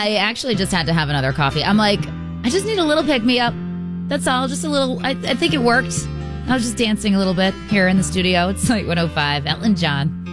I actually just had to have another coffee. I'm like, I just need a little pick-me-up. That's all. Just a little. I think it worked. I was just dancing a little bit here in the studio. It's like 105. Elton John.